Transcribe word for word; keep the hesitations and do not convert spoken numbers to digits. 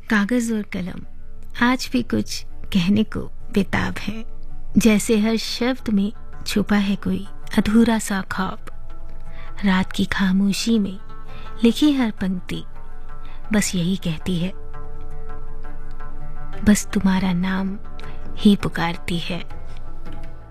कागज और कलम आज भी कुछ कहने को बेताब है, जैसे हर शब्द में छुपा है कोई अधूरा सा ख्वाब। रात की खामोशी में लिखी हर पंक्ति बस यही कहती है, बस तुम्हारा नाम ही पुकारती है।